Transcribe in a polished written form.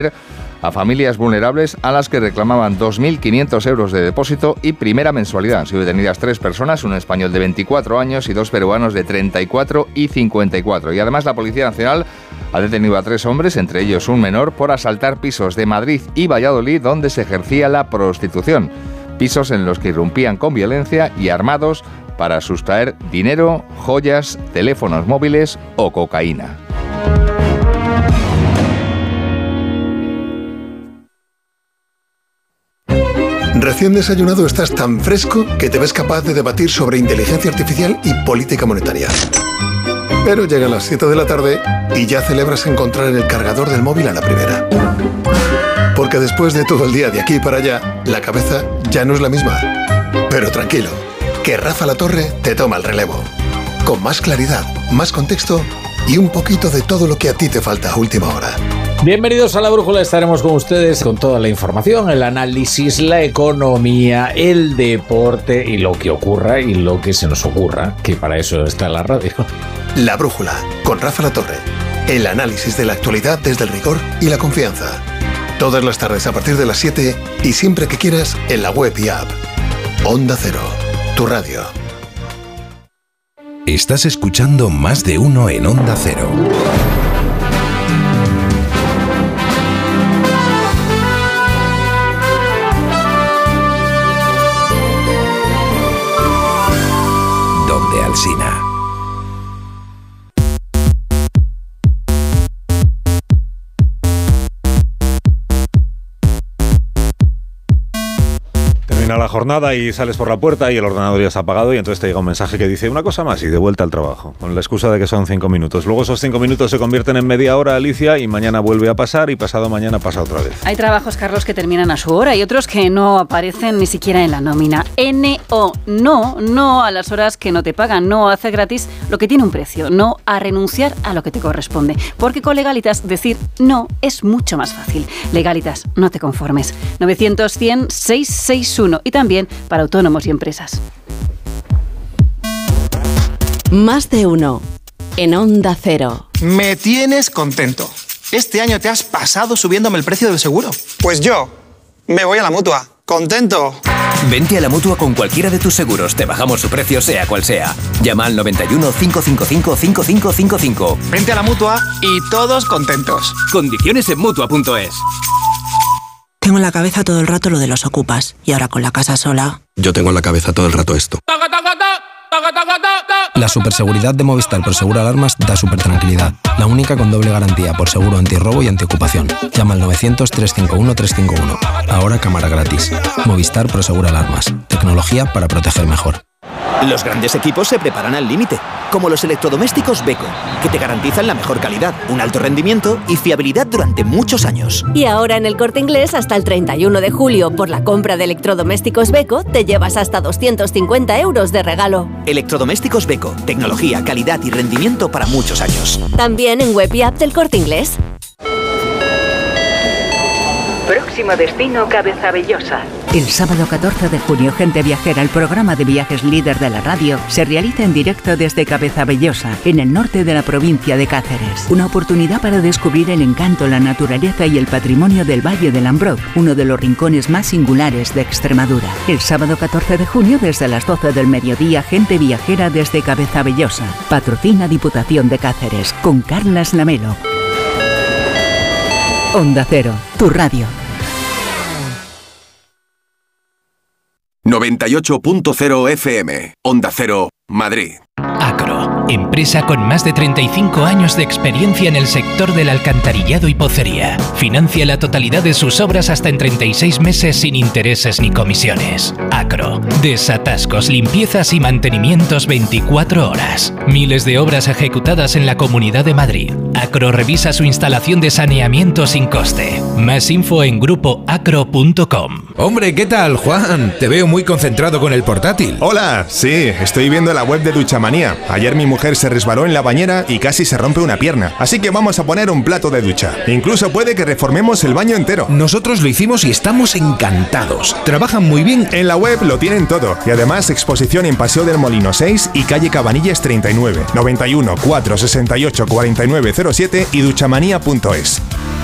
a familias vulnerables a las que reclamaban 2.500 euros de depósito y primera mensualidad. Han sido detenidas 3 personas, un español de 24 años y 2 peruanos de 34 y 54. Y además la Policía Nacional ha detenido a 3 hombres, entre ellos un menor, por asaltar pisos de Madrid y Valladolid donde se ejercía la prostitución. Pisos en los que irrumpían con violencia y armados para sustraer dinero, joyas, teléfonos móviles o cocaína. Recién desayunado estás tan fresco que te ves capaz de debatir sobre inteligencia artificial y política monetaria. Pero llegan las 7 de la tarde y ya celebras encontrar el cargador del móvil a la primera. Porque después de todo el día de aquí para allá, la cabeza ya no es la misma. Pero tranquilo, que Rafa La Torre te toma el relevo. Con más claridad, más contexto y un poquito de todo lo que a ti te falta a última hora. Bienvenidos a La Brújula, estaremos con ustedes con toda la información, el análisis, la economía, el deporte y lo que ocurra y lo que se nos ocurra, que para eso está la radio. La Brújula, con Rafa La Torre. El análisis de la actualidad desde el rigor y la confianza. Todas las tardes a partir de las 7 y siempre que quieras en la web y app. Onda Cero, tu radio. Estás escuchando Más de Uno en Onda Cero. Donde Alsina. Termina la jornada y sales por la puerta y el ordenador ya está apagado y entonces te llega un mensaje que dice una cosa más y de vuelta al trabajo, con la excusa de que son 5 minutos. Luego esos 5 minutos se convierten en media hora, Alicia, y mañana vuelve a pasar y pasado mañana pasa otra vez. Hay trabajos, Carlos, que terminan a su hora y otros que no aparecen ni siquiera en la nómina. NO, no a las horas que no te pagan, no a hacer gratis lo que tiene un precio, no a renunciar a lo que te corresponde. Porque con Legalitas decir no es mucho más fácil. Legalitas, no te conformes. 900-100-661 y también para autónomos y empresas. Más de uno en Onda Cero. Me tienes contento. Este año te has pasado subiéndome el precio del seguro. Pues yo me voy a la Mutua. ¡Contento! Vente a la Mutua con cualquiera de tus seguros. Te bajamos su precio sea cual sea. Llama al 91 555 5555. Vente a la Mutua y todos contentos. Condiciones en Mutua.es. Tengo en la cabeza todo el rato lo de los ocupas. Y ahora con la casa sola... Yo tengo en la cabeza todo el rato esto. La superseguridad de Movistar Prosegur Alarmas da supertranquilidad. La única con doble garantía por seguro antirrobo y antiocupación. Llama al 900-351-351. Ahora cámara gratis. Movistar Prosegur Alarmas. Tecnología para proteger mejor. Los grandes equipos se preparan al límite, como los electrodomésticos Beko, que te garantizan la mejor calidad, un alto rendimiento y fiabilidad durante muchos años. Y ahora en El Corte Inglés, hasta el 31 de julio, por la compra de electrodomésticos Beko, te llevas hasta 250 euros de regalo. Electrodomésticos Beko, tecnología, calidad y rendimiento para muchos años. También en web y app del Corte Inglés. Próximo destino, Cabezabellosa. El sábado 14 de junio, Gente Viajera, el programa de viajes líder de la radio, se realiza en directo desde Cabezabellosa, en el norte de la provincia de Cáceres. Una oportunidad para descubrir el encanto, la naturaleza y el patrimonio del Valle del Ambroz, uno de los rincones más singulares de Extremadura. El sábado 14 de junio, desde las 12 del mediodía, Gente Viajera desde Cabezabellosa. Patrocina Diputación de Cáceres, con Carlas Lamelo. Onda Cero, tu radio. 98.0 FM, Onda Cero, Madrid. Acro, empresa con más de 35 años de experiencia en el sector del alcantarillado y pocería. Financia la totalidad de sus obras hasta en 36 meses sin intereses ni comisiones. Acro, desatascos, limpiezas y mantenimientos 24 horas. Miles de obras ejecutadas en la Comunidad de Madrid. Acro revisa su instalación de saneamiento sin coste. Más info en grupoacro.com. Hombre, ¿qué tal, Juan? Te veo muy concentrado con el portátil. Hola, sí, estoy viendo la web de Duchamanía. Ayer mi mujer se resbaló en la bañera y casi se rompe una pierna. Así que vamos a poner un plato de ducha. Incluso puede que reformemos el baño entero. Nosotros lo hicimos y estamos encantados. Trabajan muy bien. En la web lo tienen todo. Y además exposición en Paseo del Molino 6 y calle Cabanillas 39. 91 468 4907 y duchamanía.es.